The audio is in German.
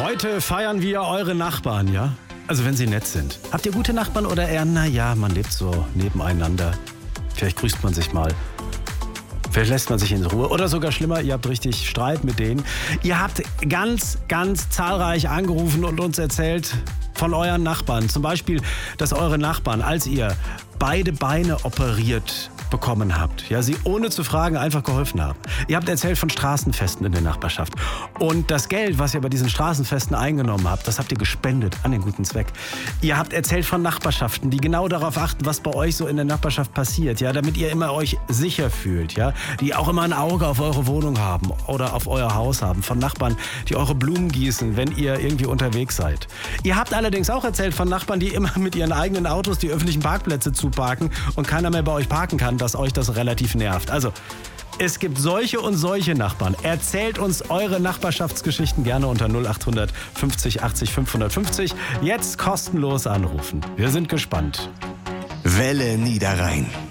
Heute feiern wir eure Nachbarn, ja? Also wenn sie nett sind. Habt ihr gute Nachbarn oder eher, naja, man lebt so nebeneinander. Vielleicht grüßt man sich mal. Vielleicht lässt man sich in Ruhe. Oder sogar schlimmer, ihr habt richtig Streit mit denen. Ihr habt ganz zahlreich angerufen und uns erzählt von euren Nachbarn. Zum Beispiel, dass eure Nachbarn, als ihr beide Beine operiert bekommen habt, ja, sie ohne zu fragen einfach geholfen haben. Ihr habt erzählt von Straßenfesten in der Nachbarschaft. Und das Geld, was ihr bei diesen Straßenfesten eingenommen habt, das habt ihr gespendet an den guten Zweck. Ihr habt erzählt von Nachbarschaften, die genau darauf achten, was bei euch so in der Nachbarschaft passiert, ja, damit ihr immer euch sicher fühlt, ja, die auch immer ein Auge auf eure Wohnung haben oder auf euer Haus haben, von Nachbarn, die eure Blumen gießen, wenn ihr irgendwie unterwegs seid. Ihr habt allerdings auch erzählt von Nachbarn, die immer mit ihren eigenen Autos die öffentlichen Parkplätze zuparken und keiner mehr bei euch parken kann, dass euch das relativ nervt. Also, es gibt solche und solche Nachbarn. Erzählt uns eure Nachbarschaftsgeschichten gerne unter 0800 50 80 550. Jetzt kostenlos anrufen. Wir sind gespannt. Welle Niederrhein.